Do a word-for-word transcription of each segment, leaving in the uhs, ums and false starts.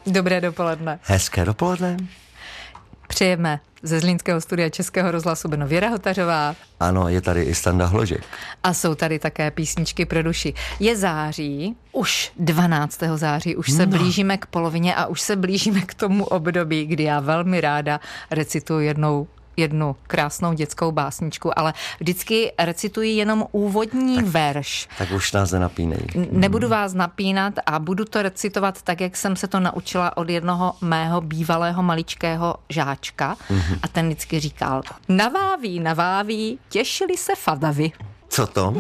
Dobré dopoledne. Hezké dopoledne. Přejeme ze Zlínského studia Českého rozhlasu Brno Věra Hotařová. Ano, je tady i Standa Hložek. A jsou tady také písničky pro duši. Je září, už dvanáctého září, už se no. blížíme k polovině a už se blížíme k tomu období, kdy já velmi ráda recituji jednou jednu krásnou dětskou básničku, ale vždycky recituji jenom úvodní tak, verš. Tak už nás nenapínej. Nebudu vás napínat a budu to recitovat tak, jak jsem se to naučila od jednoho mého bývalého maličkého žáčka. Mm-hmm. A ten vždycky říkal: naváví, naváví, těšili se fadavy. Co to?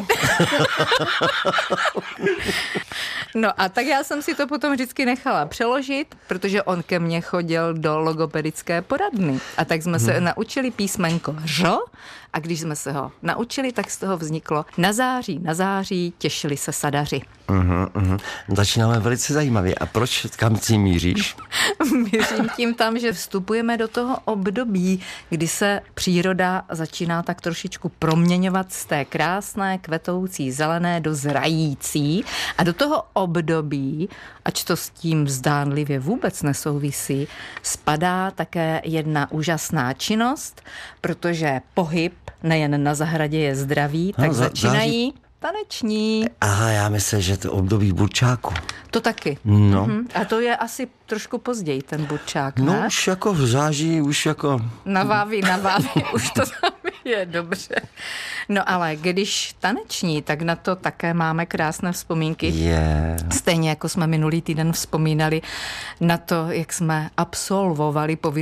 No a tak já jsem si to potom vždycky nechala přeložit, protože on ke mně chodil do logopedické poradny. A tak jsme hmm. se naučili písmenko řo a když jsme se ho naučili, tak z toho vzniklo na září, na září, těšili se sadaři. Uhum, uhum. Začínáme velice zajímavě. A proč, kam si míříš? Mířím tím tam, že vstupujeme do toho období, kdy se příroda začíná tak trošičku proměňovat z té krásné, kvetoucí, zelené do zrající. A do toho období, ač to s tím zdánlivě vůbec nesouvisí, spadá také jedna úžasná činnost, protože pohyb nejen na zahradě je zdravý, tak no, za, začínají... Září... taneční. Aha, já myslím, že to období burčáku. To taky. No. Mhm. A to je asi trošku později, ten burčák, No ne? už jako v září, už jako... Naváví, naváví, už to tam je dobře. No ale když taneční, tak na to také máme krásné vzpomínky. Yeah. Stejně jako jsme minulý týden vzpomínali na to, jak jsme absolvovali povinnou